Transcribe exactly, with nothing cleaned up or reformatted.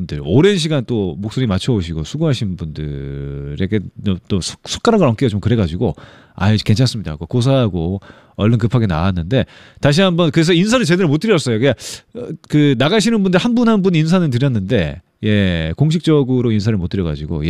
분들 오랜 시간 또 목소리 맞춰오시고 수고하신 분들에게 또 숟가락을 얹기가 좀 그래가지고 아 괜찮습니다 하고 고사하고 얼른 급하게 나왔는데 다시 한번 그래서 인사를 제대로 못 드렸어요. 그냥 그 나가시는 분들 한 분 한 분 인사는 드렸는데 예 공식적으로 인사를 못 드려가지고